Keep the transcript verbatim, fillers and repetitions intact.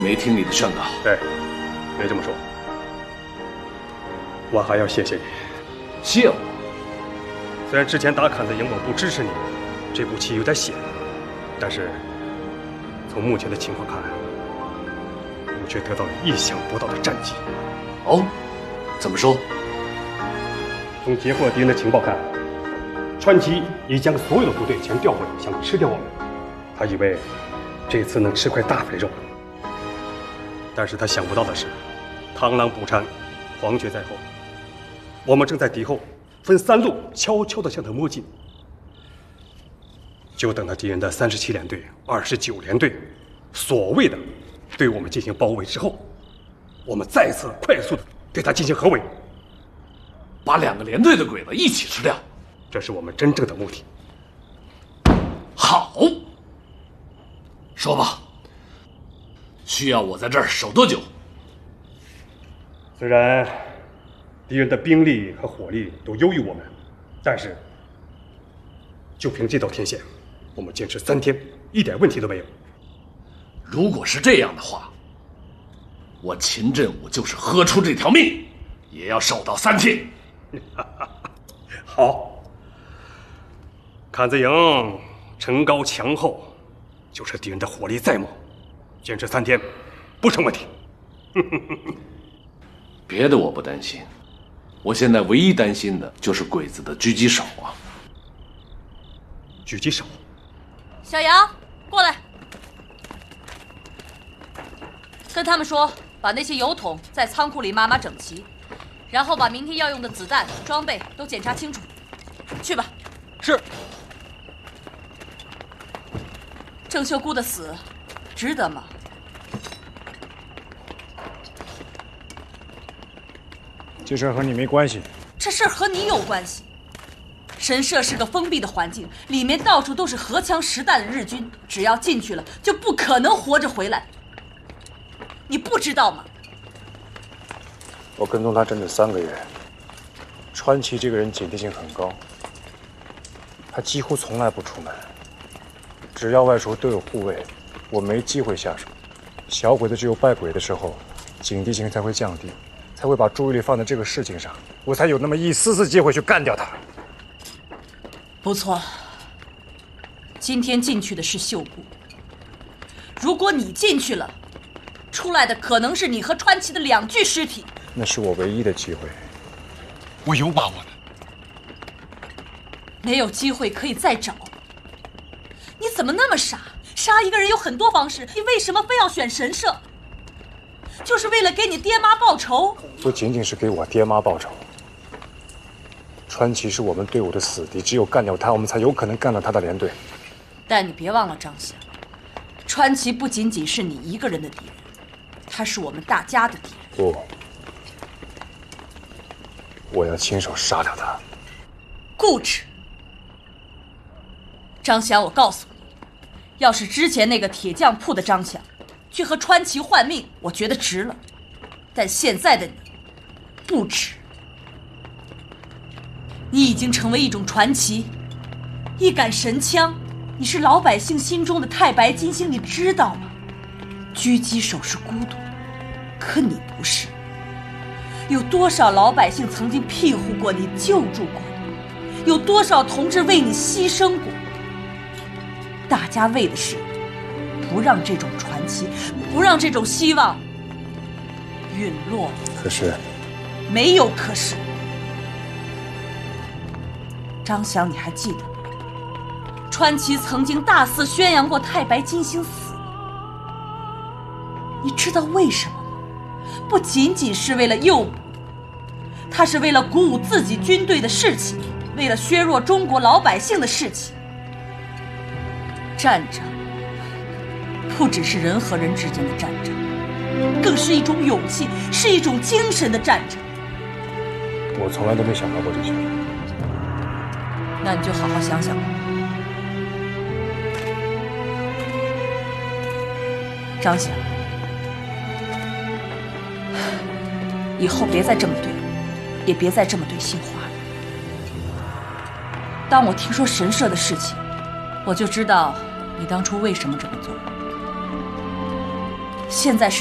没听你的劝告。 对，别这么说。我还要谢谢你。 谢我？ 虽然之前打坎子营我不支持你，这步棋有点险，但是从目前的情况看，我却得到了意想不到的战绩。 哦，怎么说？ 从截获敌人的情报看，川崎已将所有的部队全调回，想吃掉我们。他以为这次能吃块大肥肉，但是他想不到的是，螳螂捕蝉，黄雀在后。我们正在敌后分三路悄悄地向他摸进，就等到敌人的三十七联队、二十九联队所谓的对我们进行包围之后，我们再次快速地对他进行合围， 把两个连队的鬼子一起吃掉， 这是我们真正的目的。 好，说吧，需要我在这儿守多久？ 虽然敌人的兵力和火力都优于我们，但是就凭这道天线，我们坚持三天一点问题都没有。 如果是这样的话，我秦振武就是豁出这条命，也要守到三天。 好，坎子营城高墙厚，就是敌人的火力再猛，坚持三天不成问题。 别的我不担心，我现在唯一担心的就是鬼子的狙击手啊。 狙击手？ 小杨，过来，跟他们说，把那些油桶在仓库里码码整齐，然后把明天要用的子弹、装备都检查清楚。去吧。 是。 郑秀姑的死，值得吗？ 这事儿和你没关系。 这事儿和你有关系。神社是个封闭的环境，里面到处都是荷枪实弹的日军，只要进去了，就不可能活着回来。你不知道吗？ 我跟踪他整整三个月。川崎这个人警惕性很高，他几乎从来不出门，只要外出都有护卫，我没机会下手。小鬼子只有败鬼的时候，警惕性才会降低，才会把注意力放在这个事情上，我才有那么一丝丝机会去干掉他。 不错，今天进去的是秀姑。如果你进去了，出来的可能是你和川崎的两具尸体。 那是我唯一的机会， 我有把握的。 没有机会可以再找。你怎么那么傻？杀一个人有很多方式，你为什么非要选神社？就是为了给你爹妈报仇？ 不仅仅是给我爹妈报仇。川崎是我们队伍的死敌，只有干掉他，我们才有可能干掉他的连队。 但你别忘了，张翔，川崎不仅仅是你一个人的敌人，他是我们大家的敌人。 不，我要亲手杀掉他。 固执。张翔，我告诉你，要是之前那个铁匠铺的张翔去和川崎换命，我觉得值了。但现在的你，不值。你已经成为一种传奇，一杆神枪，你是老百姓心中的太白金星，你知道吗？狙击手是孤独，可你不是。有多少老百姓曾经庇护过你，救助过你？有多少同志为你牺牲过？大家为的是不让这种传奇，不让这种希望陨落。 可是， 没有可是。张翔，你还记得川崎曾经大肆宣扬过太白金星死了？你知道为什么吗？不仅仅是为了诱捕，他是为了鼓舞自己军队的士气，为了削弱中国老百姓的士气。战争不只是人和人之间的战争，更是一种勇气，是一种精神的战争。 我从来都没想到过这些。 那你就好好想想吧。张翔，以后别再这么对我，也别再这么对杏花了。当我听说神社的事情，我就知道你当初为什么这么做。 现在是